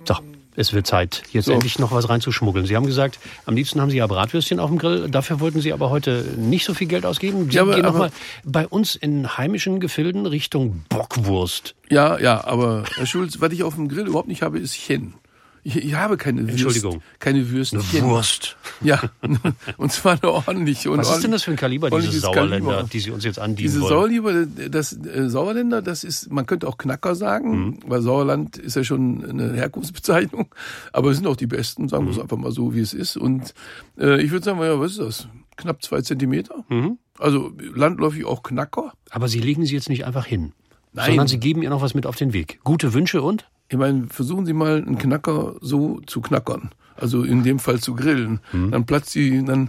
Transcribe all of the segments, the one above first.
So, es wird Zeit, jetzt endlich noch was reinzuschmuggeln. Sie haben gesagt, am liebsten haben Sie ja Bratwürstchen auf dem Grill. Dafür wollten Sie aber heute nicht so viel Geld ausgeben. Sie gehen nochmal bei uns in heimischen Gefilden Richtung Bockwurst. Ja, aber Herr Schulz, was ich auf dem Grill überhaupt nicht habe, ist Chen. Ich habe keine Entschuldigung. Keine Würstchen. Eine Wurst. Ja, und zwar eine ordentliche. Was ist denn das für ein Kaliber, diese Sauerländer, die Sie uns jetzt andienen wollen? Sauerländer, das ist, man könnte auch Knacker sagen, weil Sauerland ist ja schon eine Herkunftsbezeichnung, aber es sind auch die besten, sagen wir es einfach mal so, wie es ist. Und ich würde sagen, ja, was ist das? Knapp 2 Zentimeter. Also landläufig auch Knacker. Aber Sie legen sie jetzt nicht einfach hin, Nein. sondern Sie geben ihr noch was mit auf den Weg. Gute Wünsche und? Ich meine, versuchen Sie mal einen Knacker so zu knackern. Also in dem Fall zu grillen. Dann platzt sie, dann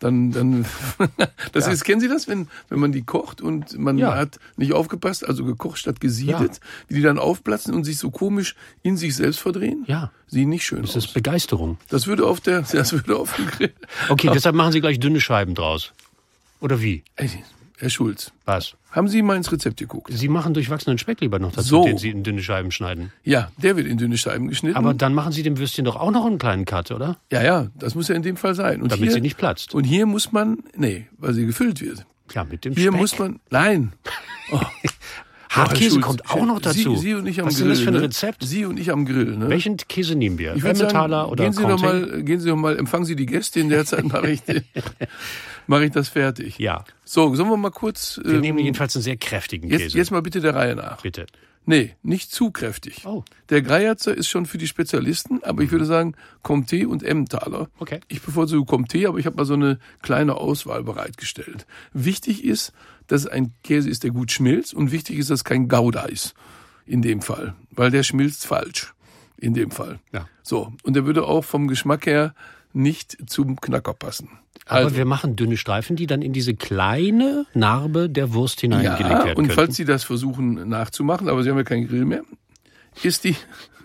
das ist, kennen Sie das, wenn man die kocht und man hat nicht aufgepasst, also gekocht statt gesiedet, wie die dann aufplatzen und sich so komisch in sich selbst verdrehen? Ja. Sieht nicht schön aus. Das ist Begeisterung. Das würde auf dem Grill. Okay, deshalb machen Sie gleich dünne Scheiben draus. Oder wie? Herr Schulz. Was? Haben Sie mal ins Rezept geguckt? Sie machen durchwachsenen Speck lieber noch dazu, den Sie in dünne Scheiben schneiden. Ja, der wird in dünne Scheiben geschnitten. Aber dann machen Sie dem Würstchen doch auch noch einen kleinen Cut, oder? Ja, das muss ja in dem Fall sein. Und damit sie nicht platzt. Und hier muss man, weil sie gefüllt wird. Ja, mit dem Hier Speck. muss man, nein. Oh. Hartkäse kommt auch noch dazu. Sie und ich am Was Grill. Was ist denn das für ein Rezept? Sie und ich am Grill. Ne? Welchen Käse nehmen wir? Emmentaler oder Conte? Gehen Sie doch mal, empfangen Sie die Gäste. In der Zeit mache ich das fertig. Ja. So, sollen wir mal kurz... Wir nehmen jedenfalls einen sehr kräftigen Käse. Jetzt mal bitte der Reihe nach. Bitte. Nee, nicht zu kräftig. Oh. Der Greierzer ist schon für die Spezialisten, aber ich würde sagen Comté und Emmentaler. Okay. Ich bevorzuge Comté, aber ich habe mal so eine kleine Auswahl bereitgestellt. Wichtig ist, dass es ein Käse ist, der gut schmilzt, und wichtig ist, dass es kein Gouda ist in dem Fall, weil der schmilzt falsch in dem Fall. Ja. So, und der würde auch vom Geschmack her nicht zum Knacker passen. Aber wir machen dünne Streifen, die dann in diese kleine Narbe der Wurst hineingelegt werden können. Und falls Sie das versuchen nachzumachen, aber Sie haben ja keinen Grill mehr, Sie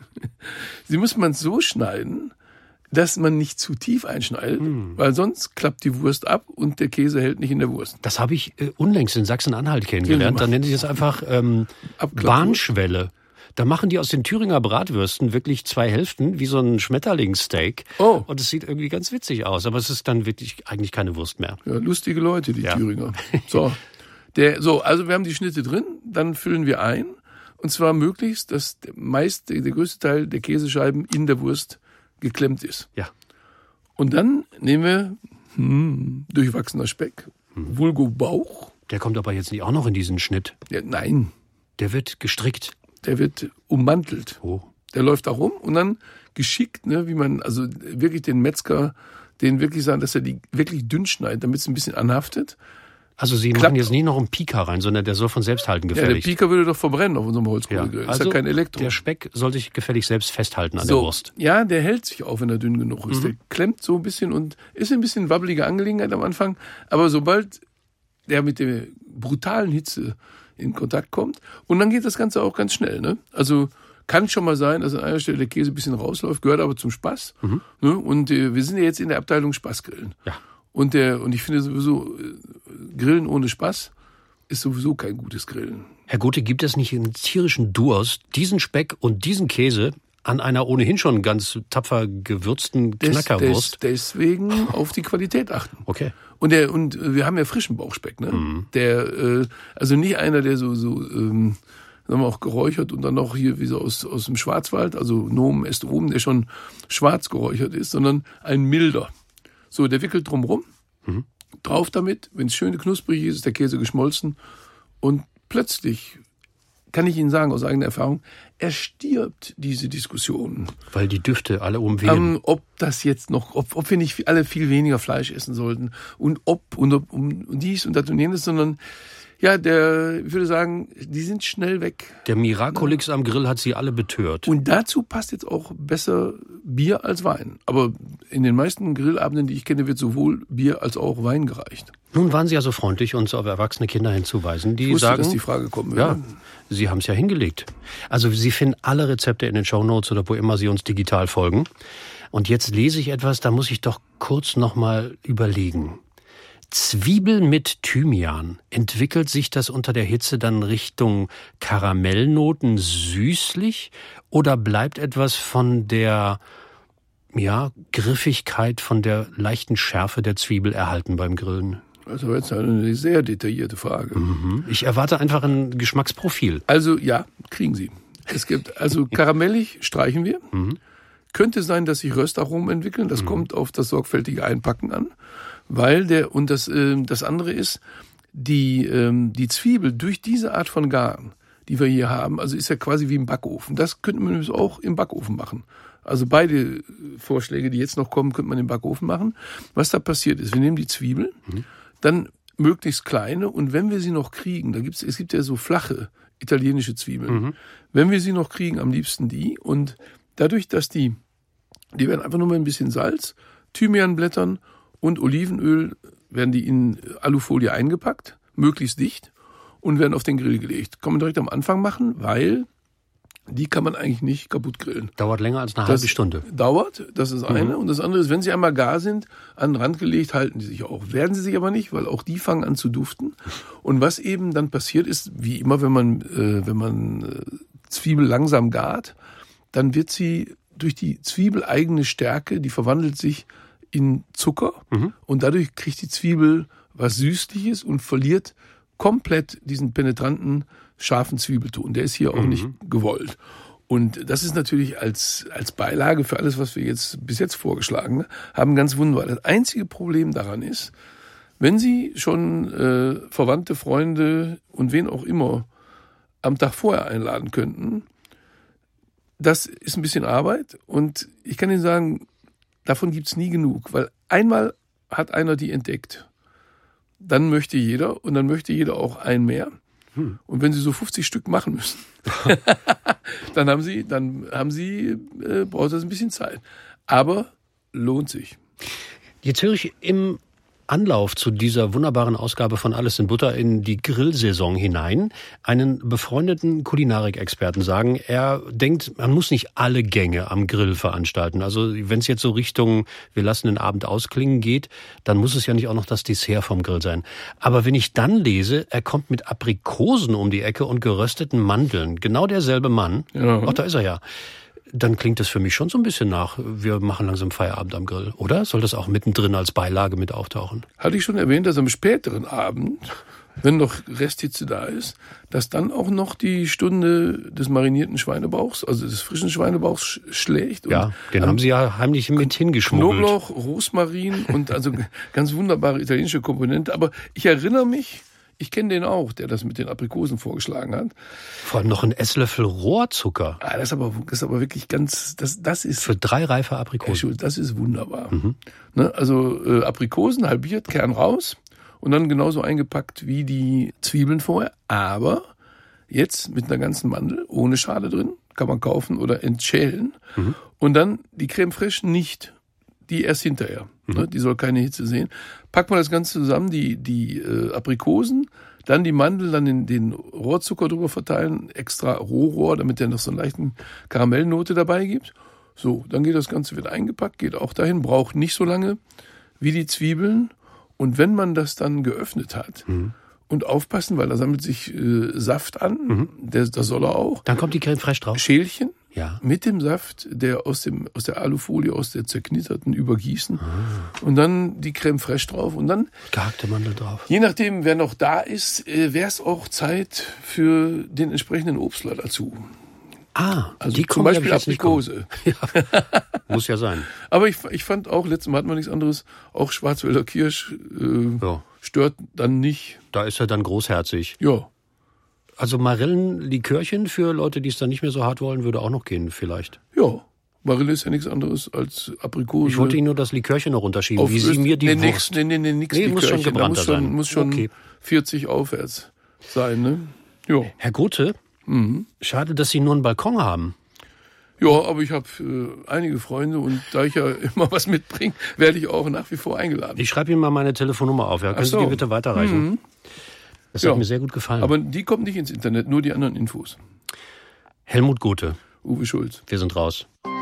muss man so schneiden, dass man nicht zu tief einschneidet, weil sonst klappt die Wurst ab und der Käse hält nicht in der Wurst. Das habe ich unlängst in Sachsen-Anhalt kennengelernt. Dann nennen sie das einfach Bahnschwelle. Da machen die aus den Thüringer Bratwürsten wirklich 2 Hälften, wie so ein Schmetterlingssteak. Oh. Und es sieht irgendwie ganz witzig aus, aber es ist dann wirklich eigentlich keine Wurst mehr. Ja, lustige Leute, die Thüringer. So, also wir haben die Schnitte drin, dann füllen wir ein. Und zwar möglichst, dass der größte Teil der Käsescheiben in der Wurst geklemmt ist. Ja. Und dann nehmen wir durchwachsener Speck, vulgo Bauch. Der kommt aber jetzt nicht auch noch in diesen Schnitt. Ja, nein. Der wird gestrickt. Der wird ummantelt. Oh. Der läuft da rum und dann geschickt, wie man, also wirklich den Metzger, den wirklich sagen, dass er die wirklich dünn schneidet, damit es ein bisschen anhaftet. Also Sie machen jetzt nicht noch einen Pika rein, sondern der soll von selbst halten gefälligst. Ja, der Pika würde doch verbrennen auf unserem Holzkohlegrill. Ja. Also ist ja kein Elektro. Der Speck soll sich gefälligst selbst festhalten an der Wurst. Ja, der hält sich auf, wenn er dünn genug ist. Der klemmt so ein bisschen und ist ein bisschen wabbelige Angelegenheit am Anfang. Aber sobald der mit der brutalen Hitze in Kontakt kommt, und dann geht das Ganze auch ganz schnell. Ne? Also kann schon mal sein, dass an einer Stelle der Käse ein bisschen rausläuft, gehört aber zum Spaß. Ne? Und wir sind ja jetzt in der Abteilung Spaßgrillen. Ja. Und ich finde sowieso, Grillen ohne Spaß ist sowieso kein gutes Grillen. Herr Gothe, gibt es nicht einen tierischen Durst, diesen Speck und diesen Käse an einer ohnehin schon ganz tapfer gewürzten Knackerwurst? Deswegen auf die Qualität achten. Okay. Und wir haben ja frischen Bauchspeck, ne? Der, also nicht einer, der sagen wir auch geräuchert und dann noch hier wie so aus dem Schwarzwald, also Nomen est oben, der schon schwarz geräuchert ist, sondern ein milder. So, der wickelt drumrum, drauf damit, wenn es schön knusprig ist, ist der Käse geschmolzen und plötzlich, kann ich Ihnen sagen aus eigener Erfahrung, erstirbt diese Diskussion. Weil die Düfte alle umwehen. Ob das jetzt noch, ob wir nicht alle viel weniger Fleisch essen sollten und ob dies und das und jenes, sondern ja, ich würde sagen, die sind schnell weg. Der Miraculix am Grill hat sie alle betört. Und dazu passt jetzt auch besser Bier als Wein. Aber in den meisten Grillabenden, die ich kenne, wird sowohl Bier als auch Wein gereicht. Nun waren Sie ja so freundlich, uns auf erwachsene Kinder hinzuweisen, die ich wusste, sagen, dass die Frage kommen würde. Ja, Sie haben es ja hingelegt. Also Sie finden alle Rezepte in den Shownotes oder wo immer Sie uns digital folgen. Und jetzt lese ich etwas, da muss ich doch kurz noch mal überlegen. Zwiebel mit Thymian. Entwickelt sich das unter der Hitze dann Richtung Karamellnoten süßlich oder bleibt etwas von der Griffigkeit, von der leichten Schärfe der Zwiebel erhalten beim Grillen? Also jetzt eine sehr detaillierte Frage. Ich erwarte einfach ein Geschmacksprofil. Also ja, kriegen Sie. Es gibt karamellig streichen wir. Könnte sein, dass sich Röstaromen entwickeln. Das kommt auf das sorgfältige Einpacken an. Weil das andere ist, die Zwiebel durch diese Art von Garen, die wir hier haben, also ist ja quasi wie im Backofen. Das könnte man übrigens auch im Backofen machen. Also beide Vorschläge, die jetzt noch kommen, könnte man im Backofen machen. Was da passiert ist, wir nehmen die Zwiebel, dann möglichst kleine und wenn wir sie noch kriegen, es gibt ja so flache italienische Zwiebeln. Wenn wir sie noch kriegen, am liebsten die und dadurch, dass die werden einfach nur mal ein bisschen Salz, Thymianblättern und Olivenöl werden die in Alufolie eingepackt, möglichst dicht und werden auf den Grill gelegt. Kann man direkt am Anfang machen, weil die kann man eigentlich nicht kaputt grillen. Dauert länger als eine halbe Stunde. Das ist eine. Und das andere ist, wenn sie einmal gar sind, an den Rand gelegt, halten die sich auch. Werden sie sich aber nicht, weil auch die fangen an zu duften. Und was eben dann passiert ist, wie immer, wenn man Zwiebel langsam gart, dann wird sie durch die Zwiebeleigene Stärke, die verwandelt sich in Zucker und dadurch kriegt die Zwiebel was Süßliches und verliert komplett diesen penetranten, scharfen Zwiebelton. Der ist hier auch nicht gewollt. Und das ist natürlich als Beilage für alles, was wir bis jetzt vorgeschlagen haben, ganz wunderbar. Das einzige Problem daran ist, wenn Sie schon Verwandte, Freunde und wen auch immer am Tag vorher einladen könnten, das ist ein bisschen Arbeit und ich kann Ihnen sagen, davon gibt's nie genug, weil einmal hat einer die entdeckt, dann möchte jeder und dann möchte jeder auch ein mehr. Und wenn Sie so 50 Stück machen müssen, dann braucht das ein bisschen Zeit. Aber lohnt sich. Jetzt höre ich im Anlauf zu dieser wunderbaren Ausgabe von Alles in Butter in die Grillsaison hinein einen befreundeten Kulinarikexperten sagen, er denkt, man muss nicht alle Gänge am Grill veranstalten. Also wenn es jetzt so Richtung, wir lassen den Abend ausklingen geht, dann muss es ja nicht auch noch das Dessert vom Grill sein. Aber wenn ich dann lese, er kommt mit Aprikosen um die Ecke und gerösteten Mandeln, genau derselbe Mann, da ist er ja, dann klingt das für mich schon so ein bisschen nach, wir machen langsam Feierabend am Grill, oder? Soll das auch mittendrin als Beilage mit auftauchen? Hatte ich schon erwähnt, dass am späteren Abend, wenn noch Resthitze da ist, dass dann auch noch die Stunde des marinierten Schweinebauchs, also des frischen Schweinebauchs schlägt. Ja, den haben Sie ja heimlich mit hingeschmuggelt. Knoblauch, Rosmarin und also ganz wunderbare italienische Komponente. Aber ich erinnere mich, ich kenne den auch, der das mit den Aprikosen vorgeschlagen hat. Vor allem noch ein Esslöffel Rohrzucker. Das ist aber wirklich ganz, das ist... Für 3 reife Aprikosen. Das ist wunderbar. Ne, also Aprikosen halbiert, Kern raus und dann genauso eingepackt wie die Zwiebeln vorher. Aber jetzt mit einer ganzen Mandel, ohne Schale drin, kann man kaufen oder entschälen. Und dann die Creme fraiche nicht, die erst hinterher. Die soll keine Hitze sehen. Packt man das Ganze zusammen, die Aprikosen, dann die Mandel, dann den Rohrzucker drüber verteilen, extra Rohrohr, damit der noch so eine leichten Karamellnote dabei gibt. So, dann geht das Ganze, wird eingepackt, geht auch dahin, braucht nicht so lange wie die Zwiebeln. Und wenn man das dann geöffnet hat und aufpassen, weil da sammelt sich Saft an, das soll er auch. Dann kommt die Creme fraiche drauf. Schälchen. Ja. Mit dem Saft, der aus der Alufolie, aus der zerknitterten übergießen. Und dann die Creme fraiche drauf und dann gehackte Mandel drauf. Je nachdem, wer noch da ist, wäre es auch Zeit für den entsprechenden Obstler dazu. Also die zum Beispiel Aprikose. Ja. Muss ja sein. Aber ich fand auch, letztes Mal hatten wir nichts anderes, auch Schwarzwälder Kirsch stört dann nicht. Da ist er dann großherzig. Ja. Also Marillenlikörchen für Leute, die es dann nicht mehr so hart wollen, würde auch noch gehen vielleicht. Ja, Marille ist ja nichts anderes als Aprikose. Ich wollte Ihnen nur das Likörchen noch runterschieben, wie Sie mir die Wurst... Nee, muss schon gebrannter sein. Muss schon 40 aufwärts sein, ne? Ja. Herr Gothe, schade, dass Sie nur einen Balkon haben. Ja, aber ich habe einige Freunde und da ich ja immer was mitbringe, werde ich auch nach wie vor eingeladen. Ich schreibe Ihnen mal meine Telefonnummer auf. Ja? Können Sie die bitte weiterreichen? Das hat mir sehr gut gefallen. Aber die kommt nicht ins Internet, nur die anderen Infos. Helmut Gothe. Uwe Schulz. Wir sind raus.